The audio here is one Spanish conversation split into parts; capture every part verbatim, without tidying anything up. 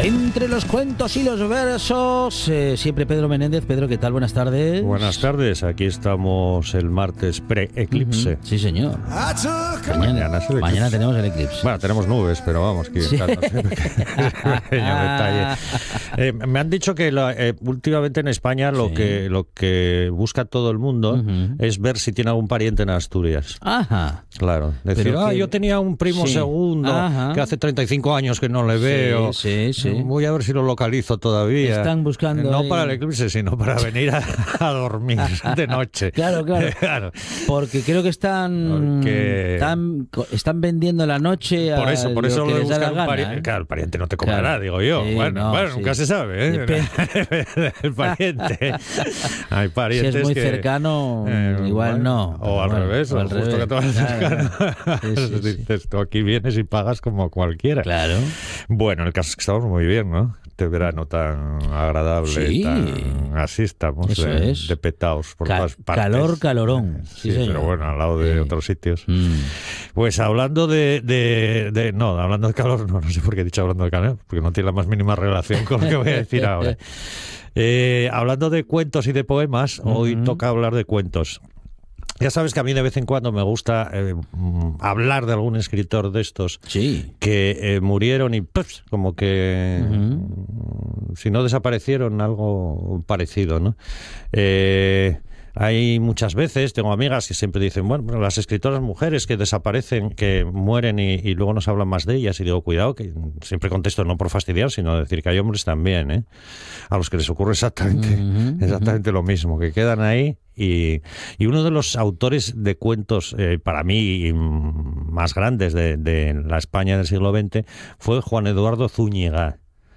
Entre los cuentos y los versos, eh, siempre Pedro Menéndez. Pedro, ¿qué tal? Buenas tardes. Buenas tardes, aquí estamos el martes pre-eclipse. Uh-huh. Sí, señor. Que Mañana, mañana, es el mañana eclipse. tenemos el eclipse. Bueno, tenemos nubes, pero vamos, que Sí. claro, no sé, pequeño detalle. Eh, me han dicho que la, eh, últimamente en España lo, Sí. que, lo que busca todo el mundo Uh-huh. es ver si tiene algún pariente en Asturias. Ajá. Claro, decir, Pero ah, que- yo tenía un primo Sí. segundo Ajá. que hace treinta y cinco años que no le veo. Sí, sí, sí. Voy a ver si lo localizo todavía. Están buscando No ahí- para el eclipse, sino para venir a, a dormir de noche. Claro, claro. Claro. Porque creo que están, Porque- están están vendiendo la noche a Por eso, por lo eso que lo de les da la buscar un gana, pariente. ¿eh? Claro, el pariente no te cobrará, Claro. digo yo. Sí, bueno, no, bueno sí. nunca se sabe, ¿eh? Depende. El pariente. Hay Si parientes es muy que, cercano, eh, igual bueno, no. O pero al bueno, revés, o o al justo revés. que te vas Claro, cercano. claro. Sí, sí, sí. Dices, tú aquí vienes y pagas como cualquiera. Claro. Bueno, el caso es que estamos muy bien, ¿no? Este verano tan agradable, Sí. tan así estamos, Eso de, es. de petaos por Ca- todas partes. calor, calorón. Sí, Sí, señor. pero bueno, al lado de Sí. otros sitios. Mm. Pues hablando de, de, de- No, hablando de calor, no, no sé por qué he dicho hablando de calor, porque no tiene la más mínima relación con lo que voy a decir ahora. Eh, hablando de cuentos y de poemas, hoy Ujú. toca hablar de cuentos. Ya sabes que a mí de vez en cuando me gusta eh, mm, hablar de algún escritor de estos Sí. que eh, murieron y ¡puff! Como que Ujú. mm, si no desaparecieron, algo parecido, ¿no? Eh, hay muchas veces, tengo amigas que siempre dicen, bueno, bueno, las escritoras mujeres que desaparecen, que mueren y, y luego nos hablan más de ellas, y digo, cuidado, que siempre contesto no por fastidiar, sino decir que hay hombres también, ¿eh? A los que les ocurre exactamente, Ujú, exactamente lo mismo, que quedan ahí. Y, y uno de los autores de cuentos, eh, para mí, mm, más grandes de, de la España del siglo veinte, fue Juan Eduardo Zúñiga,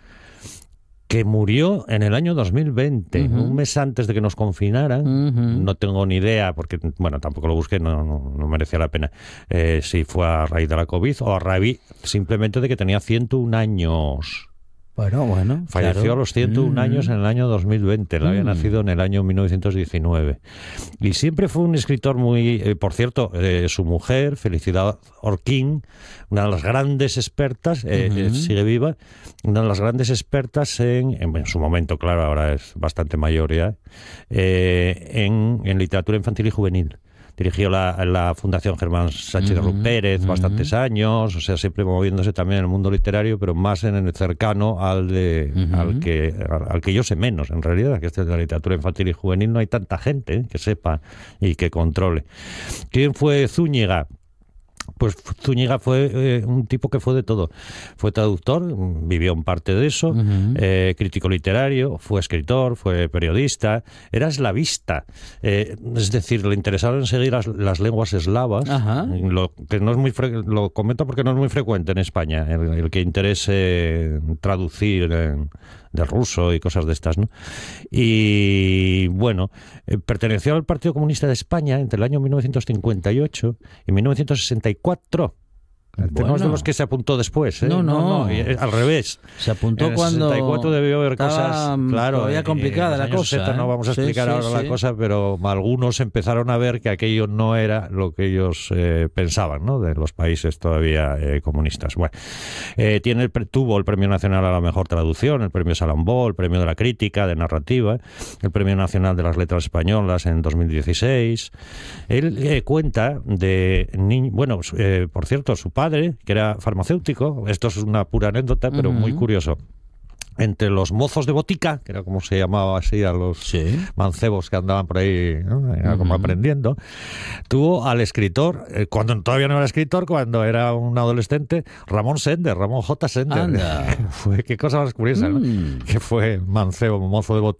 que murió en el año dos mil veinte, Ujú. un mes antes de que nos confinaran. Ujú. No tengo ni idea, porque, bueno, tampoco lo busqué, no, no, no merecía la pena, eh, si fue a raíz de la COVID o a raíz simplemente de que tenía ciento un años. Bueno, bueno. Falleció claro. a los ciento un Mm. años en el año dos mil veinte. Él había Mm. nacido en el año mil novecientos diecinueve. Y siempre fue un escritor muy... eh, por cierto, eh, su mujer, Felicidad Orquín, una de las grandes expertas, eh, Ujú. eh, sigue viva, una de las grandes expertas en, en, en su momento, claro, ahora es bastante mayor ya, eh, en, en literatura infantil y juvenil. Dirigió la, la Fundación Germán Sánchez Ujú, Pérez ujú. bastantes años, o sea, siempre moviéndose también en el mundo literario, pero más en el cercano al de Ujú. al que al, al que yo sé menos, en realidad, que este de la literatura infantil y juvenil no hay tanta gente, ¿eh?, que sepa y que controle. ¿Quién fue Zúñiga? Pues Zúñiga fue eh, un tipo que fue de todo. Fue traductor, vivió en parte de eso, Ujú. eh, crítico literario, fue escritor, fue periodista, era eslavista, eh, es decir, le interesaron seguir las, las lenguas eslavas, Ajá. lo que no es muy fre- lo comento porque no es muy frecuente en España, el, el que interese traducir en, de ruso y cosas de estas, ¿no? Y bueno, eh, perteneció al Partido Comunista de España entre el año mil novecientos cincuenta y ocho y mil novecientos sesenta y cuatro. No es Bueno. de los que se apuntó después, ¿eh? No, no. y, eh, al revés. Se apuntó En el cuando sesenta y cuatro debió haber estaba cosas, claro, todavía en- complicada en la los años cosa. sesenta ¿eh? no vamos a Sí, explicar sí, ahora sí. la cosa, pero algunos empezaron a ver que aquello no era lo que ellos eh, pensaban, ¿no?, de los países todavía eh, comunistas. Bueno, eh, tiene el pre- tuvo el Premio Nacional a la Mejor Traducción, el Premio Salambó, el Premio de la Crítica de Narrativa, el Premio Nacional de las Letras Españolas en dos mil dieciséis. Él eh, cuenta de... Ni, bueno, eh, por cierto, su padre, que era farmacéutico, esto es una pura anécdota, pero Ujú. muy curioso. Entre los mozos de botica, que era como se llamaba así a los Sí. mancebos que andaban por ahí, ¿no?, era como Ujú. aprendiendo, tuvo al escritor, eh, cuando todavía no era escritor, cuando era un adolescente, Ramón Sender, Ramón J. Sender. Anda. Fue, qué cosa más curiosa, ¿no? Mm. Que fue mancebo, mozo de, bot-